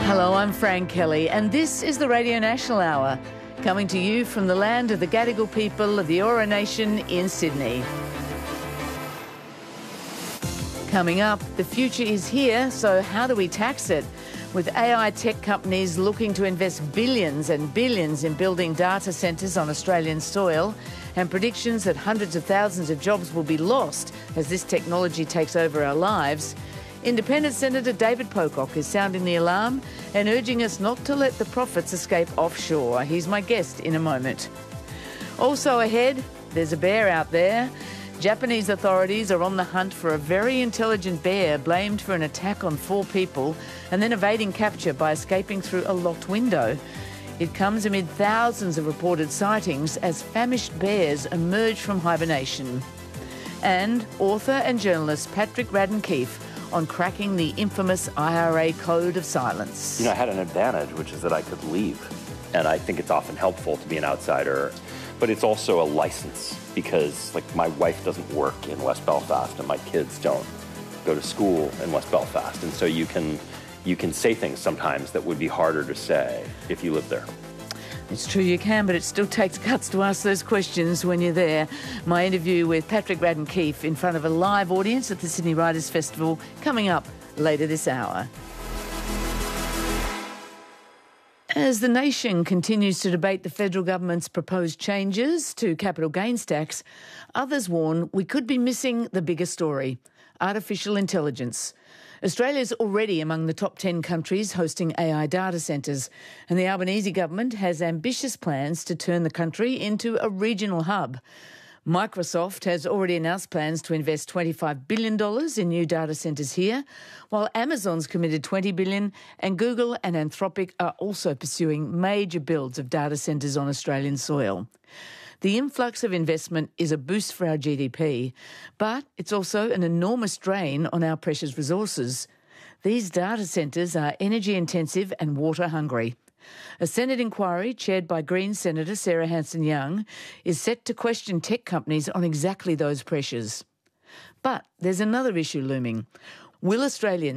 Hello, I'm Fran Kelly, and this is the Radio National Hour, coming to you from the land of the Gadigal people of the Eora Nation in Sydney. Coming up, the future is here, so how do we tax it? With AI tech companies looking to invest billions and billions in building data centres on Australian soil, and predictions that hundreds of thousands of jobs will be lost as this technology takes over our lives, Independent Senator David Pocock is sounding the alarm and urging us not to let the profits escape offshore. He's my guest in a moment. Also ahead, there's a bear out there. Japanese authorities are on the hunt for a very intelligent bear blamed for an attack on 4 people and then evading capture by escaping through a locked window. It comes amid thousands of reported sightings as famished bears emerge from hibernation. And author and journalist Patrick Radden Keefe on cracking the infamous IRA code of silence. I had an advantage, which is that I could leave. And I think it's often helpful to be an outsider. But it's also a license because, my wife doesn't work in West Belfast and my kids don't go to school in West Belfast. And so you can say things sometimes that would be harder to say if you lived there. It's true you can, but it still takes guts to ask those questions when you're there. My interview with Patrick Radden Keefe in front of a live audience at the Sydney Writers' Festival coming up later this hour. As the nation continues to debate the federal government's proposed changes to capital gains tax, others warn we could be missing the bigger story: artificial intelligence. Australia's already among the top 10 countries hosting AI data centres, and the Albanese government has ambitious plans to turn the country into a regional hub. Microsoft has already announced plans to invest $25 billion in new data centres here, while Amazon's committed $20 billion, and Google and Anthropic are also pursuing major builds of data centres on Australian soil. The influx of investment is a boost for our GDP, but it's also an enormous drain on our precious resources. These data centres are energy intensive and water hungry. A Senate inquiry chaired by Greens Senator Sarah Hanson-Young is set to question tech companies on exactly those pressures. But there's another issue looming. Will Australians